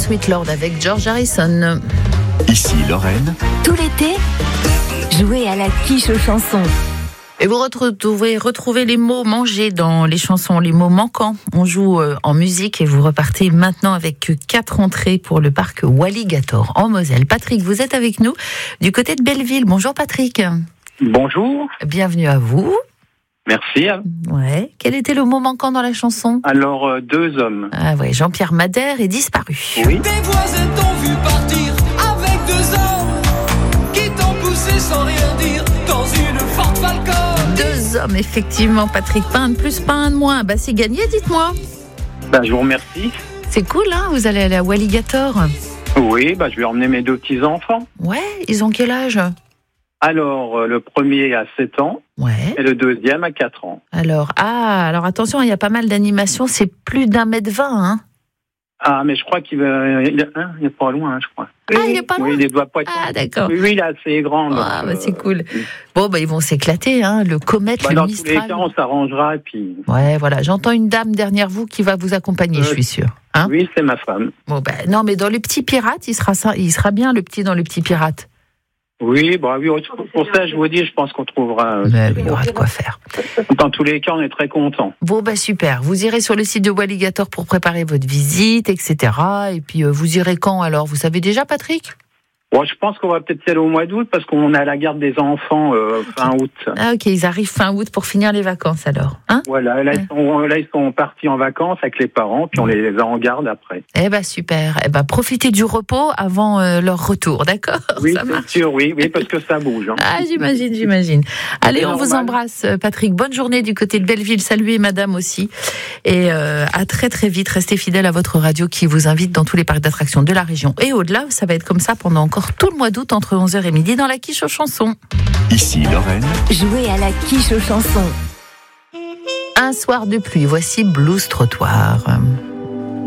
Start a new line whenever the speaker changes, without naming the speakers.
Sweet Lord avec George Harrison.
Ici Lorraine.
Tout l'été, jouez à la quiche aux chansons.
Et vous retrouvez les mots mangés dans les chansons, les mots manquants. On joue en musique et vous repartez maintenant avec 4 entrées pour le parc Walligator en Moselle. Patrick, vous êtes avec nous du côté de Belleville. Bonjour Patrick.
Bonjour.
Bienvenue à vous.
Merci.
Ouais. Quel était le mot manquant dans la chanson ?
Alors, 2 hommes.
Ah ouais, Jean-Pierre Madère est disparu.
Oui.
Tes voisins t'ont vu partir avec 2 hommes qui t'ont poussé sans rien dire dans une Ford Falcon.
2 hommes, effectivement, Patrick. Pas un de plus, pas un de moins. Bah, c'est gagné, dites-moi.
Je vous remercie.
C'est cool, hein ? Vous allez aller à Walligator.
Oui, je vais emmener mes 2 petits-enfants.
Ouais, ils ont quel âge ?
Alors, le premier a 7 ans
Ouais.
et le deuxième a 4 ans.
Alors attention, il y a pas mal d'animations, c'est plus d'1,20 m, hein.
Ah, mais je crois il est pas loin, je crois.
Ah, il est pas loin.
Oui, il doit pas être...
Ah, d'accord.
Oui, il est assez grand.
Ah, c'est cool. Bon, ils vont s'éclater, hein, le Comet, le
dans
Mistral.
tous les cas, on s'arrangera, et puis...
Ouais, voilà, j'entends une dame derrière vous qui va vous accompagner, je suis sûre. Hein ?
Oui, c'est ma femme.
Bon, non, mais dans Les Petits Pirates, il sera bien, le petit, dans Les Petits Pirates.
Oui, pour ça, je vous dis, je pense qu'on trouvera...
Il y aura de quoi faire.
Dans tous les cas, on est très contents.
Bon, super. Vous irez sur le site de Walligator pour préparer votre visite, etc. Et puis, vous irez quand, alors ? Vous savez déjà, Patrick ?
Bon, je pense qu'on va peut-être y aller au mois d'août parce qu'on est à la garde des enfants fin août.
Ah, ok, ils arrivent fin août pour finir les vacances, alors. Hein ?
Voilà, là, ils sont partis en vacances avec les parents, puis on les a en garde après.
Super. Profitez du repos avant leur retour, d'accord ?
Oui,
ça marche.
c'est sûr, oui, parce que ça bouge. Hein.
Ah, j'imagine. Allez,
C'est
on vous
normal.
embrasse, Patrick. Bonne journée du côté de Belleville. Saluez madame aussi. Et à très très vite. Restez fidèles à votre radio qui vous invite dans tous les parcs d'attractions de la région. Et au-delà, ça va être comme ça pendant encore tout le mois d'août entre 11h et midi dans la quiche aux chansons.
Ici Lorraine.
Jouez à la quiche aux chansons.
Un soir de pluie, voici Blues Trottoir.